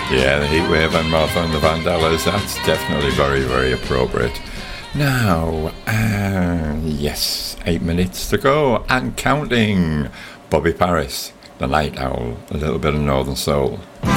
Yeah, the Heatwave and Martha and the Vandellas, that's definitely very, very appropriate. Now, yes, 8 minutes to go and counting. Bobby Paris, The Night Owl, a little bit of Northern Soul.